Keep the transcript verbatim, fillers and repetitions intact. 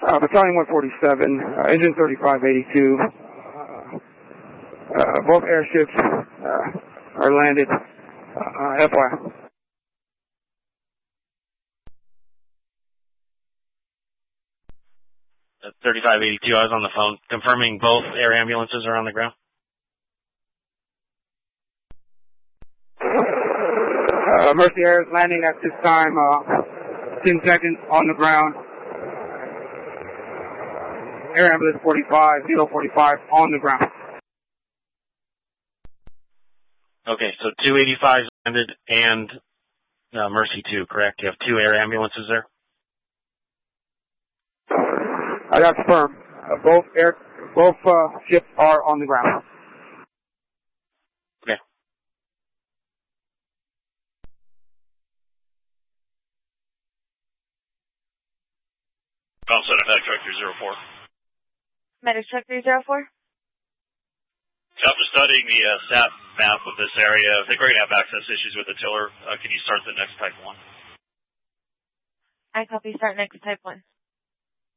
Uh, Battalion one forty-seven, uh, Engine thirty-five eighty-two. Uh, uh, both airships uh, are landed. Uh, F Y I. thirty-five eighty-two, I was on the phone, confirming both air ambulances are on the ground. Uh, Mercy Air is landing at this time, uh, ten seconds on the ground. Air Ambulance forty-five, zero forty-five on the ground. Okay, so two eighty-fives landed and uh, Mercy two, correct? You have two air ambulances there? I got confirmed. Uh, both air, both uh, ships are on the ground. Okay. Call center, Medic Truck three zero four. Medic Truck three zero four. After studying the uh, sat map of this area, I think we're going to have access issues with the tiller. Uh, can you start the next type one? I copy, start next type one.